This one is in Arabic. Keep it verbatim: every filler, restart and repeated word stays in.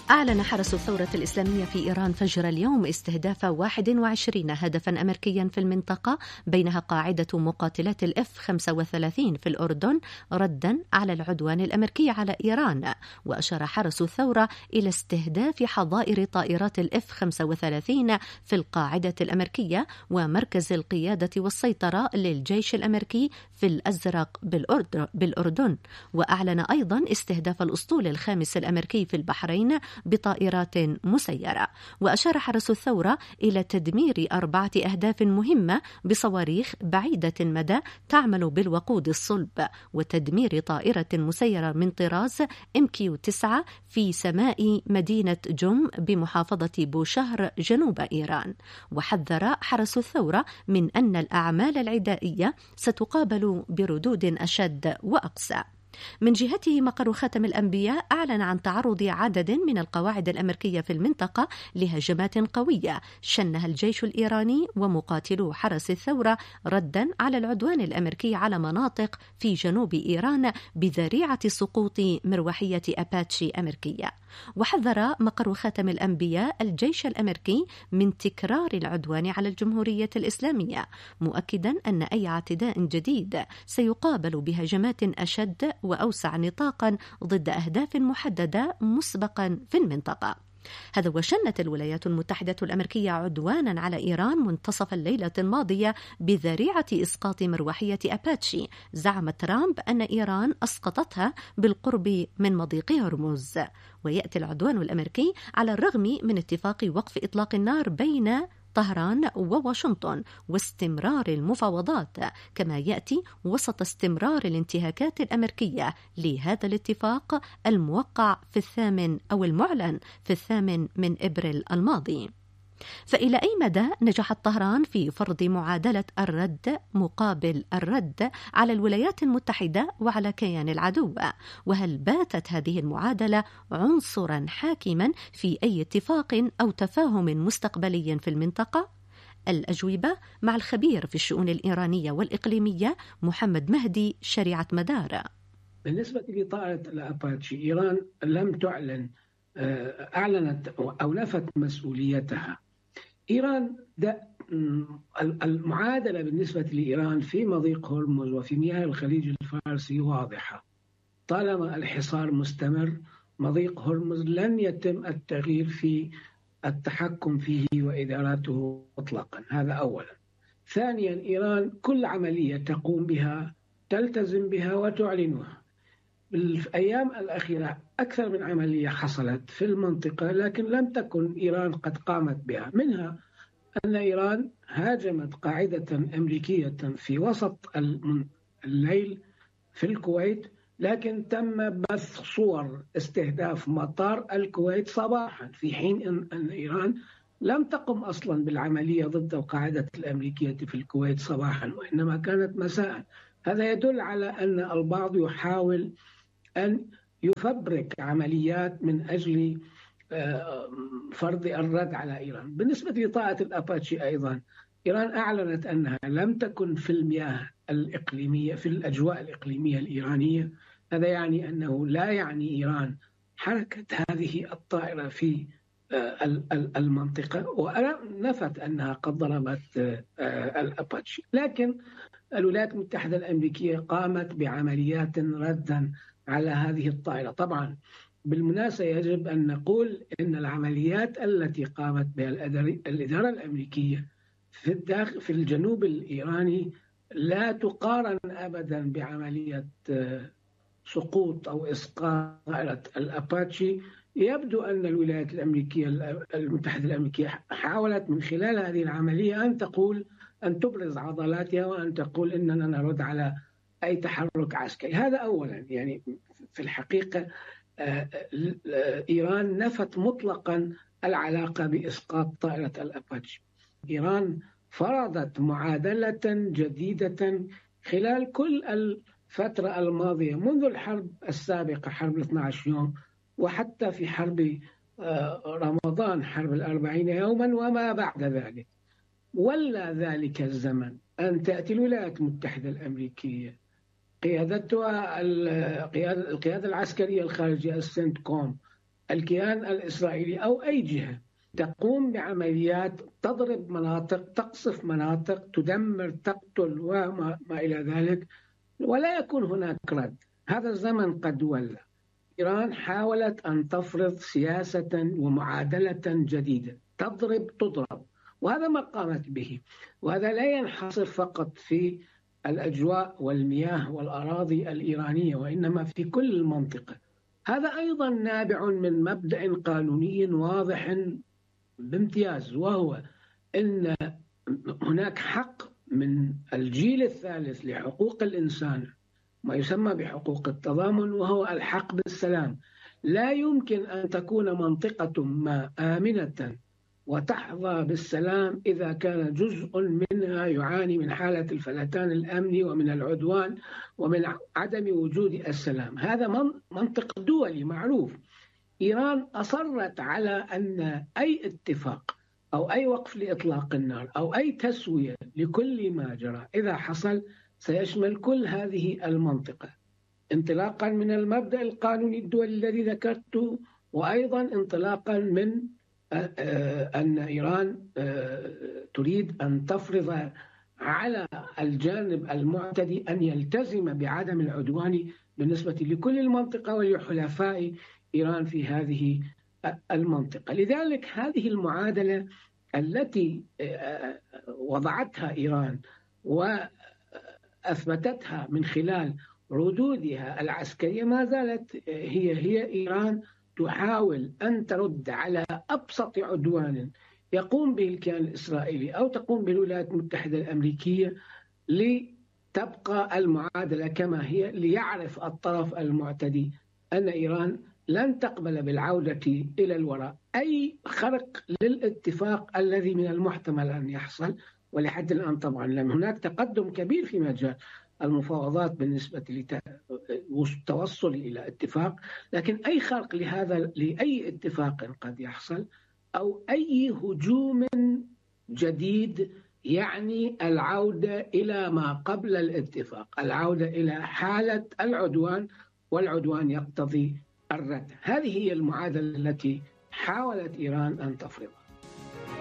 أعلن حرس الثورة الإسلامية في إيران فجر اليوم استهداف واحد وعشرين هدفا أمريكيا في المنطقة، بينها قاعدة مقاتلات الإف خمسة وثلاثين في الأردن، ردا على العدوان الأمريكي على إيران. وأشار حرس الثورة إلى استهداف حظائر طائرات الإف خمسة وثلاثين في القاعدة الأمريكية ومركز القيادة والسيطرة للجيش الأمريكي في الأزرق بالأردن. وأعلن أيضا استهداف الأسطول الخامس الأمريكي في البحرين بطائرات مسيرة. وأشار حرس الثورة إلى تدمير أربعة أهداف مهمة بصواريخ بعيدة المدى تعمل بالوقود الصلب، وتدمير طائرة مسيرة من طراز إم كيو تسعة في سماء مدينة جم بمحافظة بوشهر جنوب إيران. وحذر حرس الثورة من أن الأعمال العدائية ستقابل بردود أشد وأقسى. من جهته مقر خاتم الأنبياء أعلن عن تعرض عدد من القواعد الأمريكية في المنطقة لهجمات قوية شنها الجيش الإيراني ومقاتلو حرس الثورة ردا على العدوان الأمريكي على مناطق في جنوب إيران بذريعة سقوط مروحية أباتشي أمريكية. وحذر مقر خاتم الأنبياء الجيش الأمريكي من تكرار العدوان على الجمهورية الإسلامية، مؤكدا أن أي اعتداء جديد سيقابل بهجمات أشد وأوسع نطاقا ضد أهداف محددة مسبقا في المنطقة. هذا وشنت الولايات المتحدة الأمريكية عدوانا على إيران منتصف الليلة الماضية بذريعة إسقاط مروحية أباتشي زعم ترامب أن إيران أسقطتها بالقرب من مضيق هرمز. ويأتي العدوان الأمريكي على الرغم من اتفاق وقف إطلاق النار بين طهران وواشنطن واستمرار المفاوضات، كما يأتي وسط استمرار الانتهاكات الأمريكية لهذا الاتفاق الموقع في الثامن أو المعلن في الثامن من إبريل الماضي. فإلى أي مدى نجحت طهران في فرض معادلة الرد مقابل الرد على الولايات المتحدة وعلى كيان العدو؟ وهل باتت هذه المعادلة عنصرا حاكما في أي اتفاق أو تفاهم مستقبلي في المنطقة؟ الأجوبة مع الخبير في الشؤون الإيرانية والإقليمية محمد مهدي شريعة مدار. بالنسبة لطائرة الأباتشي، إيران لم تعلن أعلنت أو نفت مسؤوليتها. إيران المعادلة بالنسبة لإيران في مضيق هرمز وفي مياه الخليج الفارسي واضحة. طالما الحصار مستمر مضيق هرمز لن يتم التغيير في التحكم فيه وإدارته مطلقا. هذا أولا. ثانيا، إيران كل عملية تقوم بها تلتزم بها وتعلنها. بالأيام الأخيرة أكثر من عملية حصلت في المنطقة لكن لم تكن إيران قد قامت بها، منها أن إيران هاجمت قاعدة أمريكية في وسط الليل في الكويت، لكن تم بث صور استهداف مطار الكويت صباحا، في حين أن إيران لم تقم أصلا بالعملية ضد القاعدة الأمريكية في الكويت صباحا وإنما كانت مساء. هذا يدل على أن البعض يحاول أن يفبرك عمليات من أجل فرض الرد على إيران. بالنسبة لطائرة الأباتشي أيضا، إيران أعلنت أنها لم تكن في المياه الإقليمية في الأجواء الإقليمية الإيرانية. هذا يعني أنه لا يعني إيران حركة هذه الطائرة في المنطقة، ونفت أنها قد ضربت الأباتشي. لكن الولايات المتحدة الأمريكية قامت بعمليات ردا على هذه الطائرة. طبعا بالمناسبة يجب أن نقول أن العمليات التي قامت بها الإدارة الأمريكية في الداخل في الجنوب الإيراني لا تقارن أبدا بعملية سقوط أو إسقاط طائرة الأباتشي. يبدو أن الولايات الأمريكية المتحدة الأمريكية حاولت من خلال هذه العملية أن تقول أن تبرز عضلاتها وأن تقول إننا نرد على أي تحرك عسكري. هذا أولا. يعني في الحقيقة إيران نفت مطلقا العلاقة بإسقاط طائرة الأباتشي. إيران فرضت معادلة جديدة خلال كل الفترة الماضية منذ الحرب السابقة، حرب اثني عشر يوم، وحتى في حرب رمضان، حرب الأربعين يوما وما بعد ذلك. ولا ذلك الزمن أن تأتي الولايات المتحدة الأمريكية قيادتها القيادة العسكرية الخارجية السنتكوم الكيان الإسرائيلي أو أي جهة تقوم بعمليات تضرب مناطق، تقصف مناطق، تدمر، تقتل وما ما إلى ذلك، ولا يكون هناك رد. هذا الزمن قد ولى. إيران حاولت أن تفرض سياسة ومعادلة جديدة، تضرب تضرب، وهذا ما قامت به. وهذا لا ينحصر فقط في الأجواء والمياه والأراضي الإيرانية، وإنما في كل المنطقة. هذا أيضا نابع من مبدأ قانوني واضح بامتياز، وهو أن هناك حق من الجيل الثالث لحقوق الإنسان، ما يسمى بحقوق التضامن، وهو الحق بالسلام. لا يمكن أن تكون منطقة ما آمنة وتحظى بالسلام إذا كان جزء منها يعاني من حالة الفلتان الأمني ومن العدوان ومن عدم وجود السلام. هذا منطق دولي معروف. إيران أصرت على أن أي اتفاق أو أي وقف لإطلاق النار أو أي تسوية لكل ما جرى إذا حصل سيشمل كل هذه المنطقة، انطلاقا من المبدأ القانوني الدولي الذي ذكرته، وأيضا انطلاقا من أن إيران تريد أن تفرض على الجانب المعتدي أن يلتزم بعدم العدوان بالنسبة لكل المنطقة ولحلفاء إيران في هذه المنطقة. لذلك هذه المعادلة التي وضعتها إيران وأثبتتها من خلال ردودها العسكرية ما زالت هي هي إيران تحاول أن ترد على أبسط عدوان يقوم به الكيان الإسرائيلي أو تقوم به الولايات المتحدة الأمريكية، لتبقى المعادلة كما هي، ليعرف الطرف المعتدي أن إيران لن تقبل بالعودة إلى الوراء. أي خرق للاتفاق الذي من المحتمل أن يحصل، ولحد الآن طبعا لم هناك تقدم كبير في مجال المفاوضات بالنسبة للتوصل إلى اتفاق، لكن أي خرق لهذا لأي اتفاق قد يحصل أو أي هجوم جديد يعني العودة إلى ما قبل الاتفاق، العودة إلى حالة العدوان، والعدوان يقتضي الرد. هذه هي المعادلة التي حاولت إيران أن تفرضها.